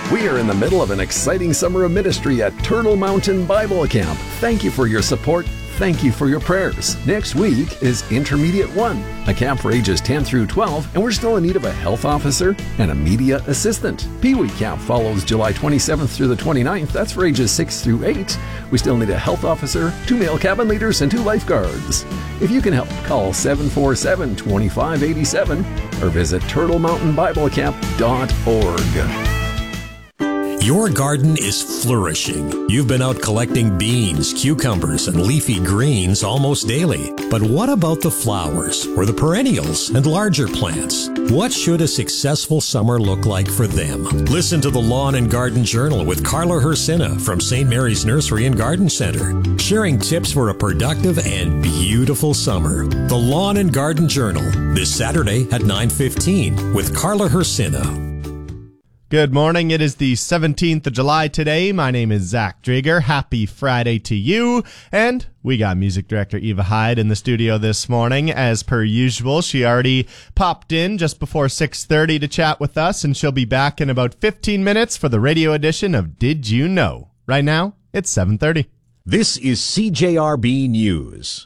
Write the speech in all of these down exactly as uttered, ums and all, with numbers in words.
We are in the middle of an exciting summer of ministry at Turtle Mountain Bible Camp. Thank you for your support. Thank you for your prayers. Next week is Intermediate one, a camp for ages ten through twelve, and we're still in need of a health officer and a media assistant. Pee-wee Camp follows July twenty-seventh through the twenty-ninth. That's for ages six through eight. We still need a health officer, two male cabin leaders, and two lifeguards. If you can help, call seven four seven, two five eight seven or visit turtle mountain bible camp dot org. Your garden is flourishing. You've been out collecting beans, cucumbers, and leafy greens almost daily. But what about the flowers, or the perennials and larger plants? What should a successful summer look like for them? Listen to the Lawn and Garden Journal with Carla Hersina from Saint Mary's Nursery and Garden Center, sharing tips for a productive and beautiful summer. The Lawn and Garden Journal, this Saturday at nine fifteen with Carla Hersina. Good morning. It is the seventeenth of July today. My name is Zach Drager. Happy Friday to you. And we got music director Eva Hyde in the studio this morning. As per usual, she already popped in just before six thirty to chat with us, and she'll be back in about fifteen minutes for the radio edition of Did You Know? Right now, it's seven thirty. This is C J R B News.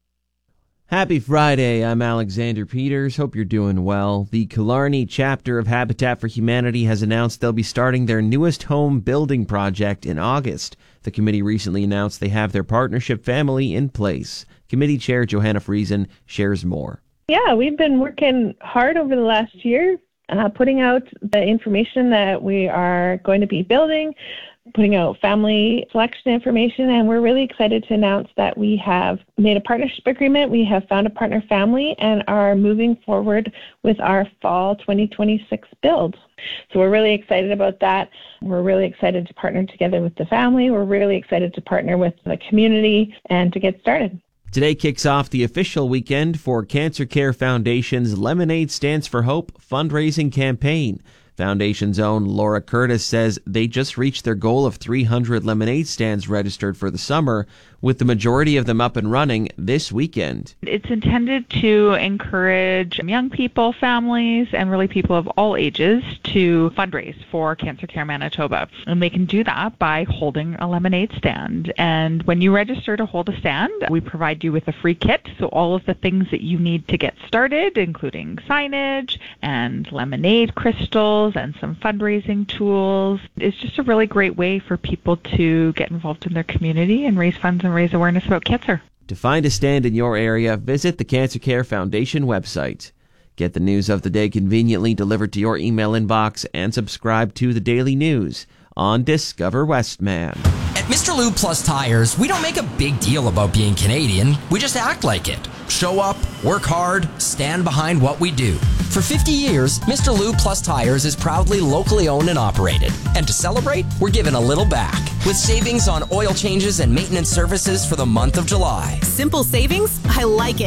Happy Friday, I'm Alexander Peters. Hope you're doing well. The Killarney chapter of Habitat for Humanity has announced they'll be starting their newest home building project in August. The committee recently announced they have their partnership family in place. Committee Chair Johanna Friesen shares more. Yeah, we've been working hard over the last year, uh, putting out the information that we are going to be building, putting out family selection information, and we're really excited to announce that we have made a partnership agreement. We have found a partner family and are moving forward with our fall twenty twenty-six build. So we're really excited about that. We're really excited to partner together with the family. We're really excited to partner with the community and to get started. Today kicks off the official weekend for Cancer Care Foundation's Lemonade Stands for Hope fundraising campaign. Foundation's own Laura Curtis says they just reached their goal of three hundred lemonade stands registered for the summer, with the majority of them up and running this weekend. It's intended to encourage young people, families, and really people of all ages to fundraise for Cancer Care Manitoba. And they can do that by holding a lemonade stand. And when you register to hold a stand, we provide you with a free kit. So all of the things that you need to get started, including signage and lemonade crystals and some fundraising tools. It's just a really great way for people to get involved in their community and raise funds and raise awareness about cancer. To find a stand in your area, visit the Cancer Care Foundation website. Get the news of the day conveniently delivered to your email inbox and subscribe to the Daily News on Discover Westman. At Mister Lube Plus Tires, we don't make a big deal about being Canadian. We just act like it. Show up, work hard, stand behind what we do. For fifty years, Mister Lube Plus Tires is proudly locally owned and operated. And to celebrate, we're giving a little back with savings on oil changes and maintenance services for the month of July. Simple savings? I like it.